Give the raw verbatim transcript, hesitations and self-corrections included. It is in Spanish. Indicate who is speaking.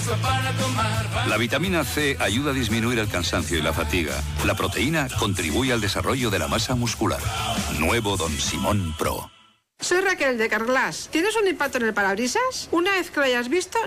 Speaker 1: La vitamina C ayuda a disminuir el cansancio y la fatiga. La proteína contribuye al desarrollo de la masa muscular. Nuevo Don Simón Pro.
Speaker 2: Soy Raquel de Carglass. ¿Tienes un impacto en el parabrisas? Una vez que lo hayas visto,